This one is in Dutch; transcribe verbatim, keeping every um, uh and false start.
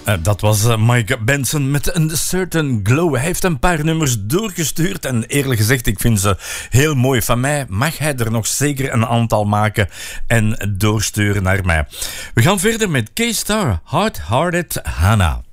Uh, dat was uh, Mike Benson met een Certain Glow. Hij heeft een paar nummers doorgestuurd en eerlijk gezegd, ik vind ze heel mooi. Van mij mag hij er nog zeker een aantal maken en doorsturen naar mij. We gaan verder met K-Star, Hard Hearted Hannah.